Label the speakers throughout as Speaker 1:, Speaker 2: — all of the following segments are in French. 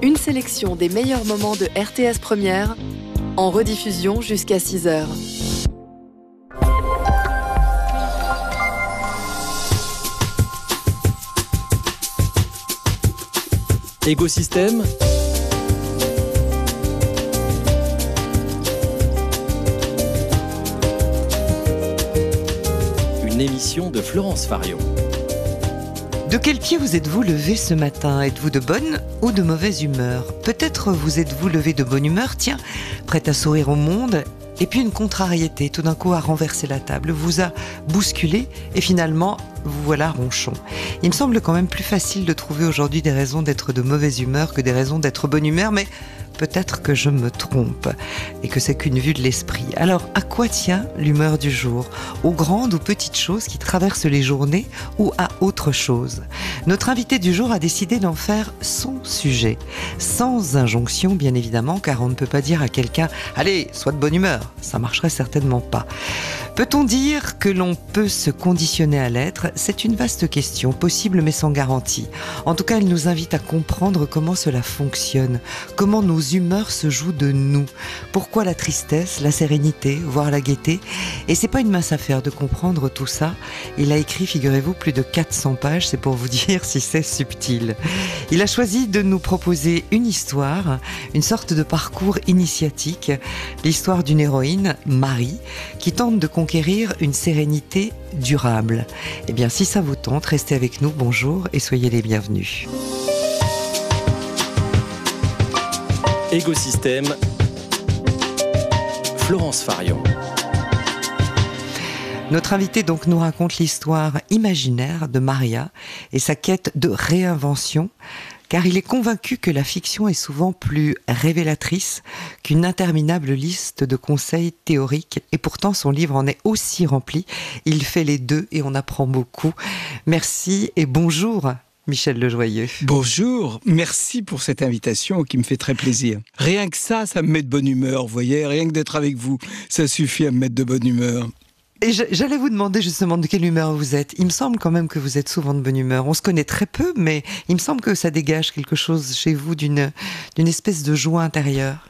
Speaker 1: Une sélection des meilleurs moments de RTS Première, en rediffusion jusqu'à 6h.
Speaker 2: Écosystème. Une émission de Florence Farion.
Speaker 3: De quel pied vous êtes-vous levé ce matin ? Êtes-vous de bonne ou de mauvaise humeur ? Peut-être vous êtes-vous levé de bonne humeur, tiens, prête à sourire au monde, et puis une contrariété, tout d'un coup, a renversé la table, vous a bousculé, et finalement, vous voilà ronchon. Il me semble quand même plus facile de trouver aujourd'hui des raisons d'être de mauvaise humeur que des raisons d'être bonne humeur, mais peut-être que je me trompe et que c'est qu'une vue de l'esprit. Alors, à quoi tient l'humeur du jour ? Aux grandes ou petites choses qui traversent les journées ou à autre chose ? Notre invité du jour a décidé d'en faire son sujet. Sans injonction, bien évidemment, car on ne peut pas dire à quelqu'un « Allez, sois de bonne humeur », ça marcherait certainement pas. Peut-on dire que l'on peut se conditionner à l'être ? C'est une vaste question, possible mais sans garantie. En tout cas, elle nous invite à comprendre comment cela fonctionne, comment nos humeurs se jouent de nous, pourquoi la tristesse, la sérénité, voire la gaieté. Et c'est pas une mince affaire de comprendre tout ça. Il a écrit, figurez-vous, plus de 400 pages, c'est pour vous dire si c'est subtil. Il a choisi de nous proposer une histoire, une sorte de parcours initiatique, l'histoire d'une héroïne, Marie, qui tente de conquérir une sérénité durable. Eh bien, si ça vous tente, restez avec nous, bonjour et soyez les bienvenus.
Speaker 2: Écosystème. Florence Farion.
Speaker 3: Notre invité donc nous raconte l'histoire imaginaire de Maria et sa quête de réinvention, car il est convaincu que la fiction est souvent plus révélatrice qu'une interminable liste de conseils théoriques. Et pourtant, son livre en est aussi rempli. Il fait les deux et on apprend beaucoup. Merci et bonjour, Michel Lejoyeux.
Speaker 4: Bonjour, merci pour cette invitation qui me fait très plaisir. Rien que ça me met de bonne humeur, vous voyez. Rien que d'être avec vous, ça suffit à me mettre de bonne humeur.
Speaker 3: Et j'allais vous demander justement de quelle humeur vous êtes. Il me semble quand même que vous êtes souvent de bonne humeur. On se connaît très peu, mais il me semble que ça dégage quelque chose chez vous d'une espèce de joie intérieure.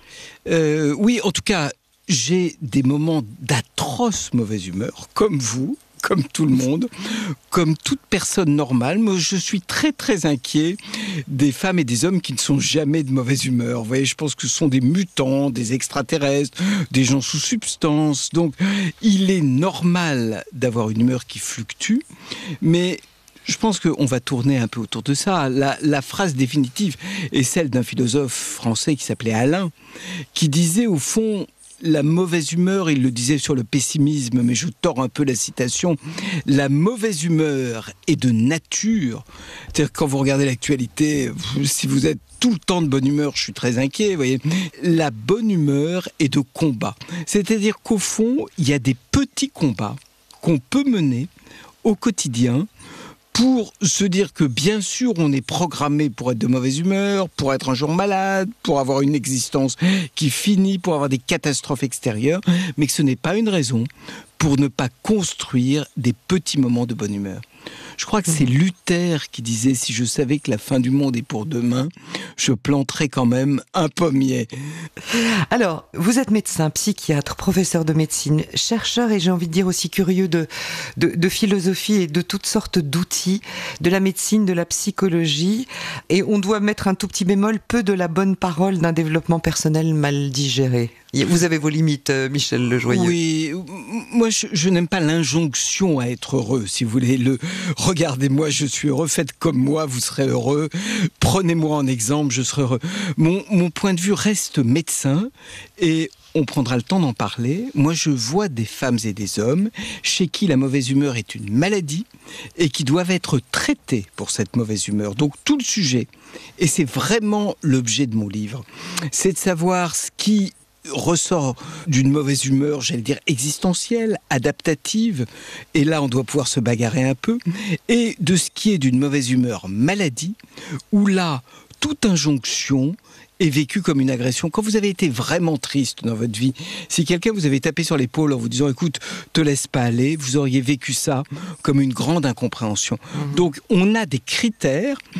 Speaker 4: Oui, en tout cas, j'ai des moments d'atroce mauvaise humeur, comme vous, comme tout le monde, comme toute personne normale. Moi, je suis très très inquiet des femmes et des hommes qui ne sont jamais de mauvaise humeur. Vous voyez, je pense que ce sont des mutants, des extraterrestres, des gens sous substance. Donc, il est normal d'avoir une humeur qui fluctue, mais je pense qu'on va tourner un peu autour de ça. La phrase définitive est celle d'un philosophe français qui s'appelait Alain, qui disait au fond... La mauvaise humeur, il le disait sur le pessimisme, mais je tords un peu la citation, la mauvaise humeur est de nature. C'est-à-dire quand vous regardez l'actualité, si vous êtes tout le temps de bonne humeur, je suis très inquiet, vous voyez. La bonne humeur est de combat. C'est-à-dire qu'au fond, il y a des petits combats qu'on peut mener au quotidien pour se dire que bien sûr on est programmé pour être de mauvaise humeur, pour être un jour malade, pour avoir une existence qui finit, pour avoir des catastrophes extérieures, mais que ce n'est pas une raison pour ne pas construire des petits moments de bonne humeur. Je crois que c'est Luther qui disait « Si je savais que la fin du monde est pour demain, je planterais quand même un pommier. »
Speaker 3: Alors, vous êtes médecin, psychiatre, professeur de médecine, chercheur et j'ai envie de dire aussi curieux de philosophie et de toutes sortes d'outils, de la médecine, de la psychologie. Et on doit mettre un tout petit bémol, peu de la bonne parole d'un développement personnel mal digéré. Vous avez vos limites, Michel Lejoyeux.
Speaker 4: Oui, moi je n'aime pas l'injonction à être heureux, si vous voulez. Regardez-moi, je suis heureux, faites comme moi, vous serez heureux. Prenez-moi en exemple, je serai heureux. Mon point de vue reste médecin et on prendra le temps d'en parler. Moi, je vois des femmes et des hommes chez qui la mauvaise humeur est une maladie et qui doivent être traités pour cette mauvaise humeur. Donc tout le sujet, et c'est vraiment l'objet de mon livre, c'est de savoir ce qui ressort d'une mauvaise humeur, j'allais dire existentielle, adaptative, et là on doit pouvoir se bagarrer un peu, et de ce qui est d'une mauvaise humeur maladie, où là, toute injonction est vécue comme une agression. Quand vous avez été vraiment triste dans votre vie, si quelqu'un vous avait tapé sur l'épaule en vous disant « écoute, te laisse pas aller », vous auriez vécu ça comme une grande incompréhension. Donc on a des critères